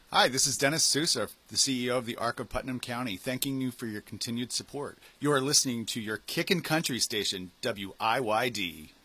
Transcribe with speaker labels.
Speaker 1: Hi, this is Dennis Sousa, the CEO of the Arc of Putnam County, thanking you for your continued support. You are listening to your Kickin' Country station, WIYD.